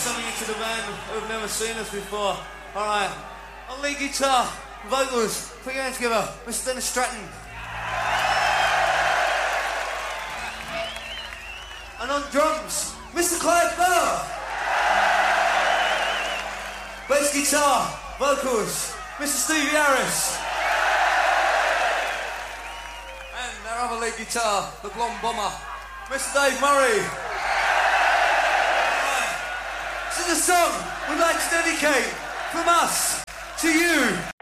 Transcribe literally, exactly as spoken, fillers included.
something into the band who've never seen us before. Alright, on lead guitar, vocals, put your hands together, Mister Dennis Stratton. And on drums, Mister Clive Bell. Bass guitar, vocals, Mister Stevie Harris. And our other lead guitar, the blonde bomber, Mister Dave Murray. Right. This is a song we'd like to dedicate from us to you.